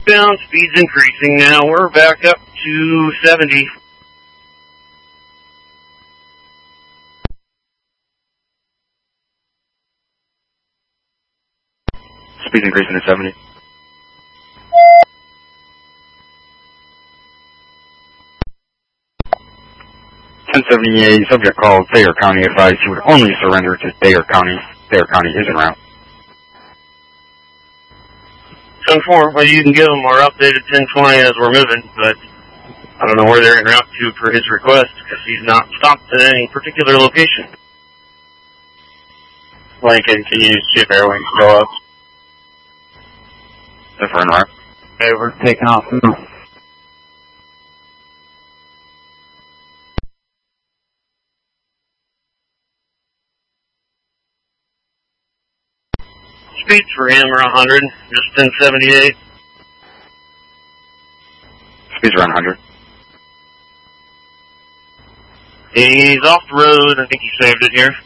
Bound speed's increasing now. We're back up to 70. Speed's increasing to 70. Subject called Thayer County advised he would only surrender to Thayer County. Thayer County is en route. 10-4, well, you can give them our updated 1020 as we're moving, but I don't know where they're en route to for his request, because he's not stopped at any particular location. Lincoln, can you see if Air Wings go up? If we're en route. Okay, we're taking off now. Speeds for him are 100, just 1078. Speed's around 100. He's off the road. I think he saved it here.